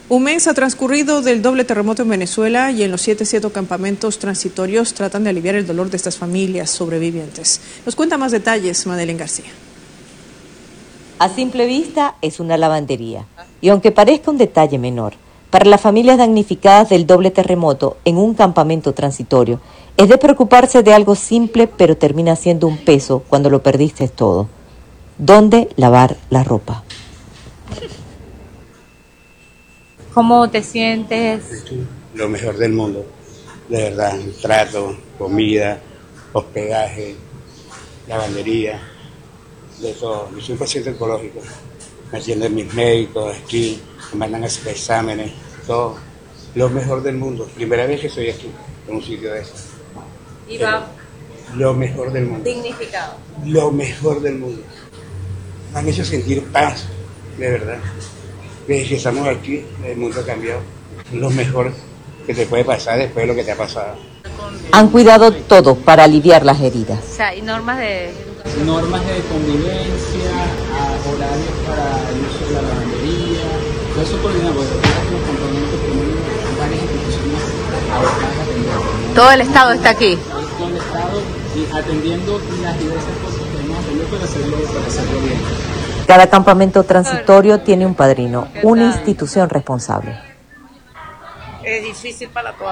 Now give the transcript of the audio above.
Un mes ha transcurrido del doble terremoto en Venezuela y en los 7 campamentos transitorios tratan de aliviar el dolor de estas familias sobrevivientes. Nos cuenta más detalles Madeleine García. A simple vista es una lavandería y aunque parezca un detalle menor, para las familias damnificadas del doble terremoto en un campamento transitorio es de preocuparse de algo simple pero termina siendo un peso cuando lo perdiste todo. ¿Dónde lavar la ropa? ¿Cómo te sientes? Lo mejor del mundo, de verdad, el trato, comida, hospedaje, lavandería, de todo. Yo soy un paciente oncológico, me atienden mis médicos aquí, me mandan a hacer exámenes, todo. Lo mejor del mundo, primera vez que estoy aquí, en un sitio de eso. Y va lo mejor del mundo. dignificado. Lo mejor del mundo. Me han hecho sentir paz, de verdad. Desde que estamos aquí, el mundo ha cambiado. Lo mejor que te puede pasar después de lo que te ha pasado. Han cuidado todo para aliviar las heridas. O sea, hay normas de convivencia, horarios para el uso de la lavandería, todo eso coordinado, porque los componentes tienen varias instituciones abocadas a atender. todo el Estado está aquí. Todo el Estado y atendiendo las diversas cosas que hemos aprendido para hacerlo bien. Cada campamento transitorio tiene un padrino, una institución responsable. Es difícil para todos.